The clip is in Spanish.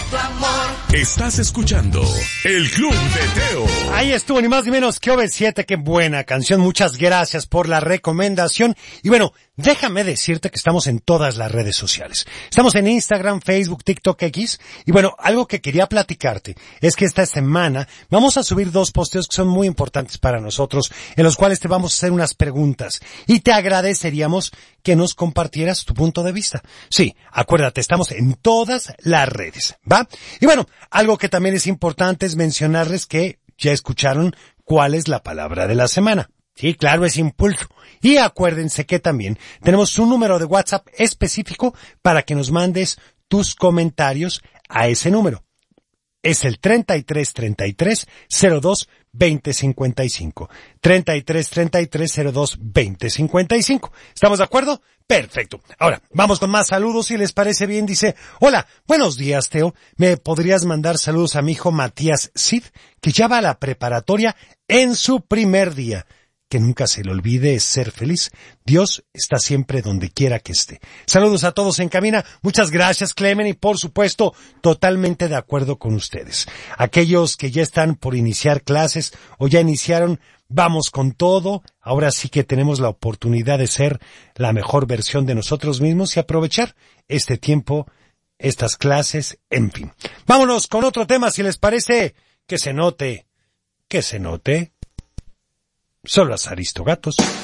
tu amor. Estás escuchando El Club de Teo. Ahí estuvo, ni más ni menos que OV7, qué buena canción. Muchas gracias por la recomendación. Y bueno, déjame decirte que estamos en todas las redes sociales. Estamos en Instagram, Facebook, TikTok, X. Y bueno, algo que quería platicarte es que esta semana vamos a subir 2 posteos que son muy importantes para nosotros, en los cuales te vamos a hacer unas preguntas. Y te agradeceríamos que nos compartieras tu punto de vista. Sí, acuérdate, estamos en todas las redes, ¿va? Y bueno, algo que también es importante es mencionarles que ya escucharon cuál es la palabra de la semana. Sí, claro, es impulso. Y acuérdense que también tenemos un número de WhatsApp específico para que nos mandes tus comentarios a ese número. Es el 3333-02-2055. 3333-02-2055. ¿Estamos de acuerdo? Perfecto. Ahora, vamos con más saludos, si les parece bien. Dice, hola, buenos días, Teo. ¿Me podrías mandar saludos a mi hijo Matías Cid, que ya va a la preparatoria en su primer día? Que nunca se le olvide ser feliz. Dios está siempre donde quiera que esté. Saludos a todos en cabina. Muchas gracias, Clemen, y por supuesto, totalmente de acuerdo con ustedes. Aquellos que ya están por iniciar clases o ya iniciaron, vamos con todo. Ahora sí que tenemos la oportunidad de ser la mejor versión de nosotros mismos y aprovechar este tiempo, estas clases, en fin. Vámonos con otro tema, si les parece. Que se note. Son los Aristogatos.